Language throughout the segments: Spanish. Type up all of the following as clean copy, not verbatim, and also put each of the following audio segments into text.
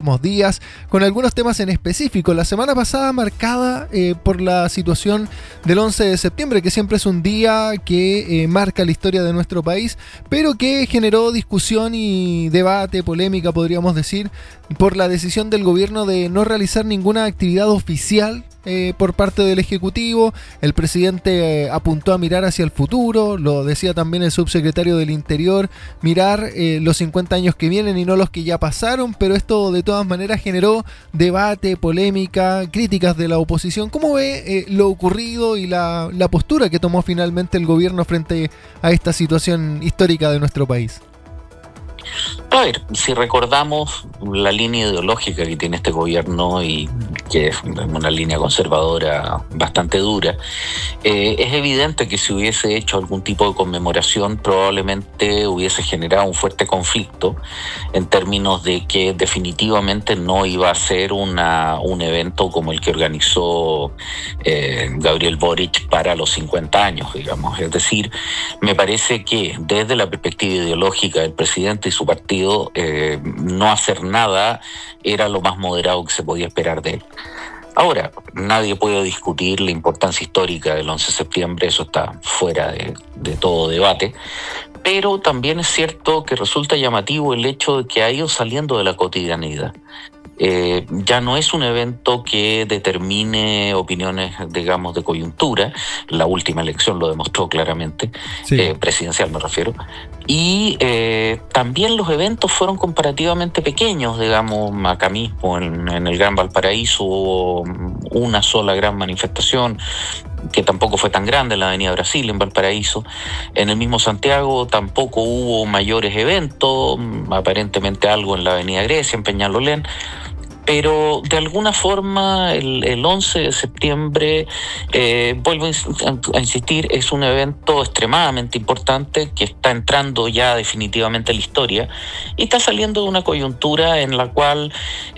próximos días, con algunos temas en específico. La semana pasada marcada por la situación del 11 de septiembre, que siempre es un día que marca la historia de nuestro país, pero que generó discusión y debate, polémica podríamos decir, por la decisión del gobierno de no realizar ninguna actividad oficial por parte del Ejecutivo. El presidente apuntó a mirar hacia el futuro, lo decía también el subsecretario del Interior, mirar los 50 años que vienen y no los que ya pasaron, pero esto de todas maneras generó debate, polémica, críticas de la oposición. ¿Cómo ve lo ocurrido y la postura que tomó finalmente el gobierno frente a esta situación histórica de nuestro país? A ver, si recordamos la línea ideológica que tiene este gobierno y que es una línea conservadora bastante dura, es evidente que si hubiese hecho algún tipo de conmemoración probablemente hubiese generado un fuerte conflicto en términos de que definitivamente no iba a ser un evento como el que organizó Gabriel Boric para los 50 años, digamos. Es decir, me parece que desde la perspectiva ideológica del presidente y su partido, no hacer nada era lo más moderado que se podía esperar de él. Ahora, nadie puede discutir la importancia histórica del 11 de septiembre, eso está fuera de todo debate, pero también es cierto que resulta llamativo el hecho de que ha ido saliendo de la cotidianidad. Ya no es un evento que determine opiniones, digamos, de coyuntura. La última elección lo demostró claramente, sí. Presidencial me refiero. Y también los eventos fueron comparativamente pequeños, digamos, acá mismo en el Gran Valparaíso hubo una sola gran manifestación, que tampoco fue tan grande en la Avenida Brasil, en Valparaíso. En el mismo Santiago tampoco hubo mayores eventos, aparentemente algo en la Avenida Grecia, en Peñalolén. Pero de alguna forma el 11 de septiembre, vuelvo a insistir, es un evento extremadamente importante que está entrando ya definitivamente a la historia y está saliendo de una coyuntura en la cual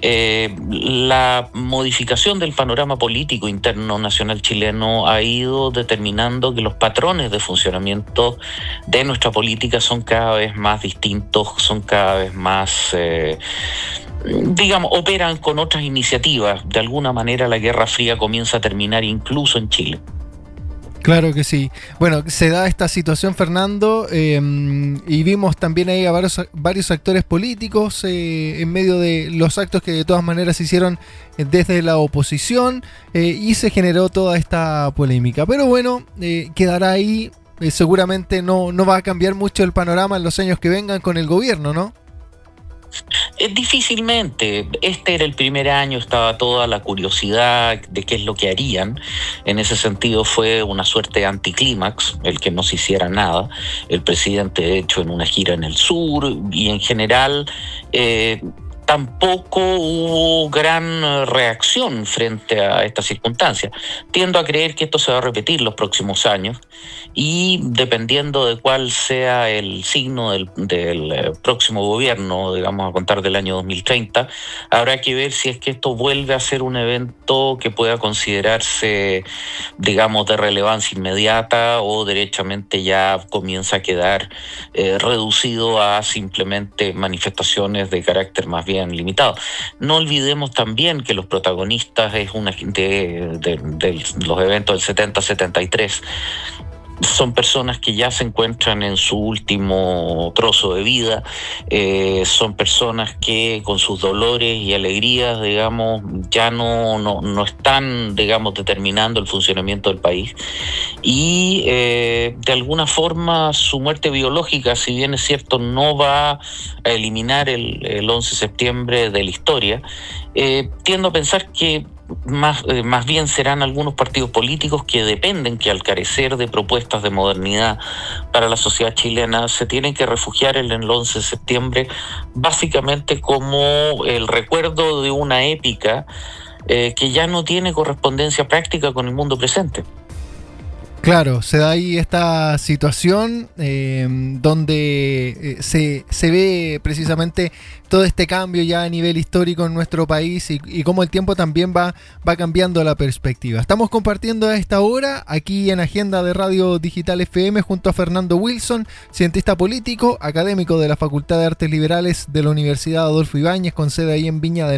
la modificación del panorama político interno nacional chileno ha ido determinando que los patrones de funcionamiento de nuestra política son cada vez más distintos, son cada vez más... digamos, operan con otras iniciativas. De alguna manera la Guerra Fría comienza a terminar incluso en Chile. Claro que sí. Bueno, se da esta situación, Fernando, y vimos también ahí a varios actores políticos en medio de los actos que de todas maneras se hicieron desde la oposición, y se generó toda esta polémica. Pero bueno, quedará ahí. Seguramente no va a cambiar mucho el panorama en los años que vengan con el gobierno, ¿no? Difícilmente. Este era el primer año, estaba toda la curiosidad de qué es lo que harían. En ese sentido fue una suerte de anticlímax el que no se hiciera nada. El presidente, de hecho, en una gira en el sur y en general... tampoco hubo gran reacción frente a esta circunstancia. Tiendo a creer que esto se va a repetir los próximos años y dependiendo de cuál sea el signo del próximo gobierno, digamos a contar del año 2030, habrá que ver si es que esto vuelve a ser un evento que pueda considerarse, digamos, de relevancia inmediata o derechamente ya comienza a quedar reducido a simplemente manifestaciones de carácter más bien limitado. No olvidemos también que los protagonistas de los eventos del 70-73 son personas que ya se encuentran en su último trozo de vida, son personas que con sus dolores y alegrías, digamos, ya no están, digamos, determinando el funcionamiento del país y de alguna forma su muerte biológica, si bien es cierto, no va a eliminar el 11 de septiembre de la historia, tiendo a pensar que más bien serán algunos partidos políticos que dependen que al carecer de propuestas de modernidad para la sociedad chilena se tienen que refugiar en el 11 de septiembre básicamente como el recuerdo de una épica que ya no tiene correspondencia práctica con el mundo presente. Claro, se da ahí esta situación donde se ve precisamente todo este cambio ya a nivel histórico en nuestro país y cómo el tiempo también va cambiando la perspectiva. Estamos compartiendo a esta hora aquí en Agenda de Radio Digital FM junto a Fernando Wilson, cientista político, académico de la Facultad de Artes Liberales de la Universidad Adolfo Ibáñez, con sede ahí en Viña del